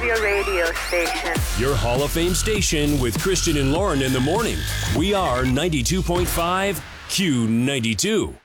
your radio station. Your Hall of Fame station with Christian and Lauren in the morning. We are 92.5 Q92.